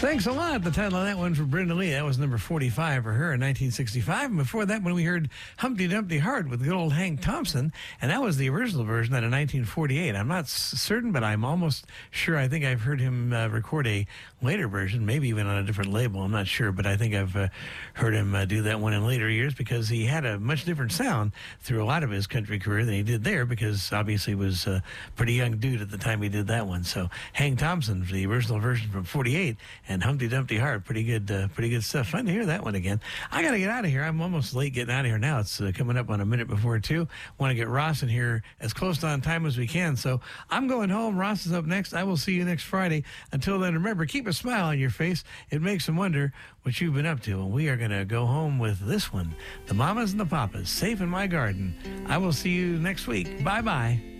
Thanks a lot. The title of that one for Brenda Lee. That was number 45 for her in 1965. And before that, when we heard Humpty Dumpty Heart with good old Hank Thompson, and that was the original version out of 1948. I'm not certain, but I'm almost sure. I think I've heard him record a later version, maybe even on a different label. I'm not sure, but I think I've heard him do that one in later years because he had a much different sound through a lot of his country career than he did there because obviously he was a pretty young dude at the time he did that one. So Hank Thompson for the original version from 48 and Humpty Dumpty Heart. Pretty good stuff. Fun to hear that one again. I got to get out of here. I'm almost late getting out of here now. It's coming up on a minute before 2. Want to get Ross in here as close to on time as we can. So I'm going home. Ross is up next. I will see you next Friday. Until then, remember, keep a smile on your face. It makes them wonder what you've been up to. And we are going to go home with this one. The Mamas and the Papas, Safe in My Garden. I will see you next week. Bye-bye.